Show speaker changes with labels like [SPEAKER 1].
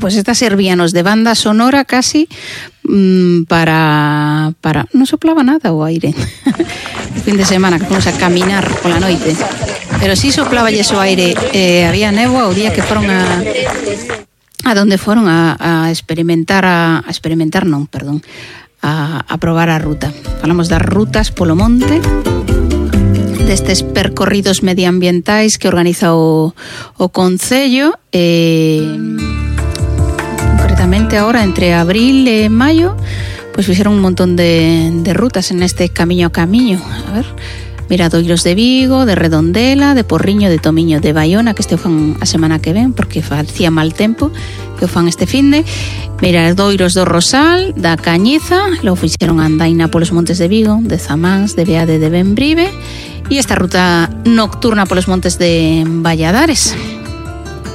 [SPEAKER 1] pues esta servíanos de banda sonora casi para... Non soplaba nada o aire. O fin de semana que fomos a caminar pola noite. Pero sí soplaba o aire. Había néboa o día que foron a donde foron a experimentar, a probar a ruta. Falamos das rutas polo monte, destes percorridos medioambientais que organiza o Concello, concretamente ahora entre abril e maio, pois fixeron un montón de rutas en este camiño a camiño. A ver, Miradoiros de Vigo, de Redondela, de Porriño, de Tomiño, de Baiona, que este o fan a semana que ven, porque facía mal tempo, que o fan este finde. Miradoiros do Rosal, da Cañiza, logo fixeron andaina polos montes de Vigo, de Zamáns, de Beade, de Bembrive, e esta ruta nocturna polos montes de Valladares.